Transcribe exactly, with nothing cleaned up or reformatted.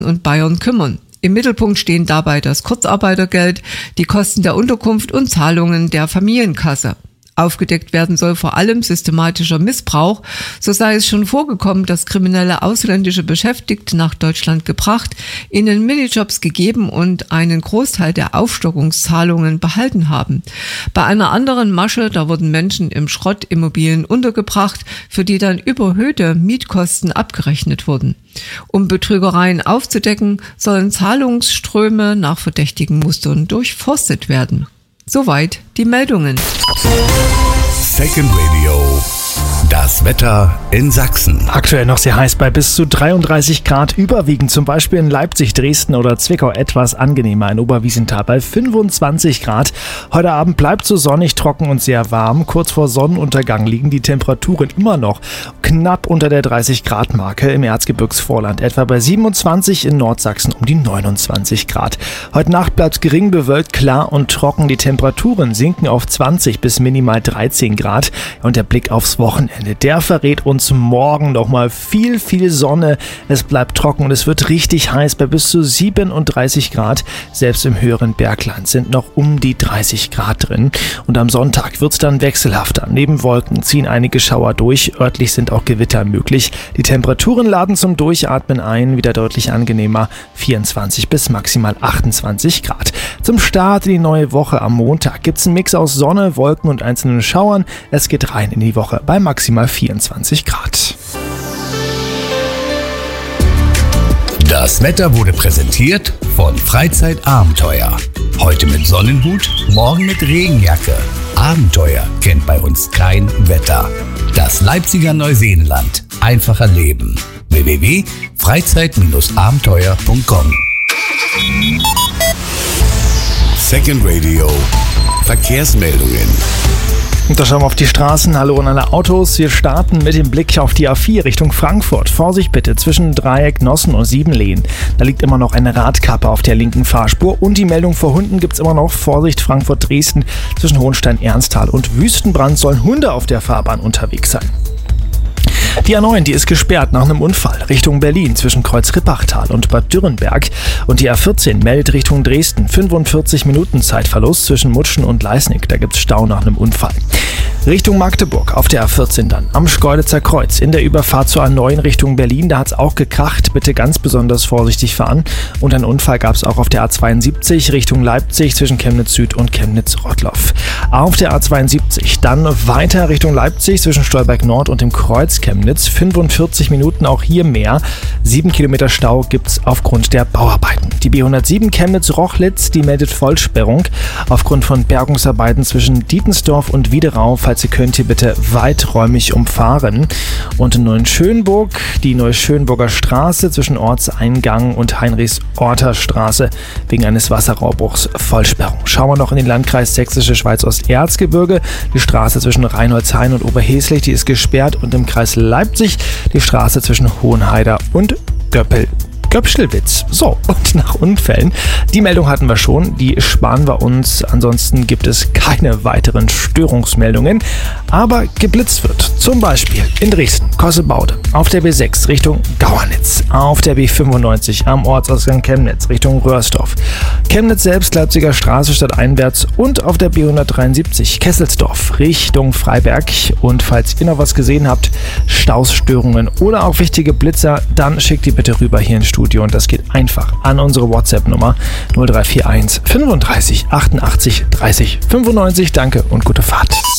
und Bayern kümmern. Im Mittelpunkt stehen dabei das Kurzarbeitergeld, die Kosten der Unterkunft und Zahlungen der Familienkasse. Aufgedeckt werden soll vor allem systematischer Missbrauch. So sei es schon vorgekommen, dass kriminelle ausländische Beschäftigte nach Deutschland gebracht, ihnen Minijobs gegeben und einen Großteil der Aufstockungszahlungen behalten haben. Bei einer anderen Masche, da wurden Menschen im Schrottimmobilien untergebracht, für die dann überhöhte Mietkosten abgerechnet wurden. Um Betrügereien aufzudecken, sollen Zahlungsströme nach verdächtigen Mustern durchforstet werden. Soweit die Meldungen. Second Radio. Das Wetter in Sachsen. Aktuell noch sehr heiß bei bis zu dreiunddreißig Grad, überwiegend zum Beispiel in Leipzig, Dresden oder Zwickau etwas angenehmer, in Oberwiesenthal bei fünfundzwanzig Grad. Heute Abend bleibt so sonnig, trocken und sehr warm. Kurz vor Sonnenuntergang liegen die Temperaturen immer noch knapp unter der dreißig Grad Marke im Erzgebirgsvorland, etwa bei siebenundzwanzig, in Nordsachsen um die neunundzwanzig Grad. Heute Nacht bleibt gering bewölkt, klar und trocken. Die Temperaturen sinken auf zwanzig bis minimal dreizehn Grad und der Blick aufs Wochenende, der verrät uns morgen nochmal viel, viel Sonne. Es bleibt trocken und es wird richtig heiß bei bis zu siebenunddreißig Grad. Selbst im höheren Bergland sind noch um die dreißig Grad drin. Und am Sonntag wird es dann wechselhafter. Neben Wolken ziehen einige Schauer durch. Örtlich sind auch Gewitter möglich. Die Temperaturen laden zum Durchatmen ein. Wieder deutlich angenehmer. vierundzwanzig bis maximal achtundzwanzig Grad. Zum Start in die neue Woche am Montag gibt es einen Mix aus Sonne, Wolken und einzelnen Schauern. Es geht rein in die Woche bei maximal vierundzwanzig Grad. Das Wetter wurde präsentiert von Freizeitabenteuer. Heute mit Sonnenhut, morgen mit Regenjacke. Abenteuer kennt bei uns kein Wetter. Das Leipziger Neuseenland. Einfacher Leben. w w w punkt freizeit abenteuer punkt com. Second Radio. Verkehrsmeldungen. Und da schauen wir auf die Straßen. Hallo an alle Autos. Wir starten mit dem Blick auf die A vier Richtung Frankfurt. Vorsicht bitte zwischen Dreieck Nossen und Siebenlehen. Da liegt immer noch eine Radkappe auf der linken Fahrspur. Und die Meldung vor Hunden gibt es immer noch. Vorsicht Frankfurt-Dresden zwischen Hohenstein-Ernsthal und Wüstenbrand sollen Hunde auf der Fahrbahn unterwegs sein. Die A neun, die ist gesperrt nach einem Unfall Richtung Berlin zwischen Kreuz-Rippachtal und Bad Dürrenberg. Und die A vierzehn meldet Richtung Dresden fünfundvierzig Minuten Zeitverlust zwischen Mutschen und Leisnig. Da gibt es Stau nach einem Unfall. Richtung Magdeburg auf der A vierzehn dann am Schkeuditzer Kreuz in der Überfahrt zur A neun Richtung Berlin. Da hat es auch gekracht. Bitte ganz besonders vorsichtig fahren. Und einen Unfall gab es auch auf der A zweiundsiebzig Richtung Leipzig zwischen Chemnitz Süd und Chemnitz-Rottloff. Auf der A zweiundsiebzig dann weiter Richtung Leipzig zwischen Stolberg Nord und dem Kreuz Chemnitz. fünfundvierzig Minuten, auch hier mehr. Sieben Kilometer Stau gibt es aufgrund der Bauarbeiten. Die B hundertsieben Chemnitz-Rochlitz, die meldet Vollsperrung aufgrund von Bergungsarbeiten zwischen Dietensdorf und Wiederau. Falls ihr könnt, hier bitte weiträumig umfahren. Und in Neuschönburg, die Neuschönburger Straße zwischen Ortseingang und Heinrichs-Orter Straße wegen eines Wasserrohrbruchs Vollsperrung. Schauen wir noch in den Landkreis Sächsische Schweiz-Osterzgebirge. Die Straße zwischen Reinholdshain und Oberheslich, die ist gesperrt. Und im Kreis Leipzig die Straße zwischen Hohenheider und Göppel. Göpschelwitz. So, und nach Unfällen, die Meldung hatten wir schon, die sparen wir uns. Ansonsten gibt es keine weiteren Störungsmeldungen. Aber geblitzt wird zum Beispiel in Dresden, Kossebaude, auf der B sechs Richtung Gauernitz, auf der B fünfundneunzig am Ortsausgang Chemnitz Richtung Röhrsdorf, Chemnitz selbst, Leipziger Straße stadteinwärts und auf der B hundertdreiundsiebzig Kesselsdorf Richtung Freiberg. Und falls ihr noch was gesehen habt, Stausstörungen oder auch wichtige Blitzer, dann schickt die bitte rüber hier ins Studio. Und das geht einfach an unsere WhatsApp-Nummer null drei vier eins fünfunddreißig achtundachtzig dreißig fünfundneunzig. Danke und gute Fahrt.